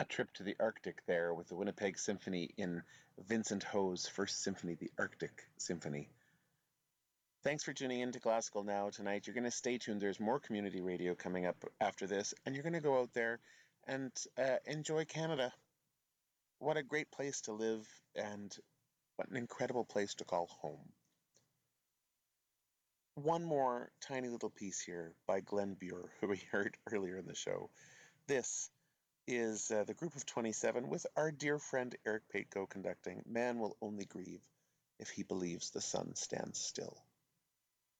A trip to the Arctic there with the Winnipeg Symphony in Vincent Ho's First Symphony, the Arctic Symphony. Thanks for tuning in to Classical Now tonight. You're going to stay tuned. There's more community radio coming up after this, and you're going to go out there and enjoy Canada. What a great place to live, and what an incredible place to call home. One more tiny little piece here by Glenn Buhr, who we heard earlier in the show. This is the Group of 27 with our dear friend Eric Paitko conducting Man Will Only Grieve If He Believes the Sun Stands Still.